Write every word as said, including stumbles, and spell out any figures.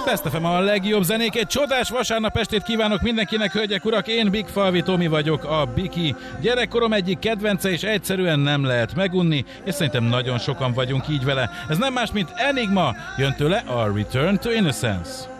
Best ef em a legjobb zenék. Egy csodás vasárnap estét kívánok mindenkinek, hölgyek, urak! Én Big Falvi Tomi vagyok, a Biki. Gyerekkorom egyik kedvence, és egyszerűen nem lehet megunni, és szerintem nagyon sokan vagyunk így vele. Ez nem más, mint Enigma, jön tőle a Return to Innocence.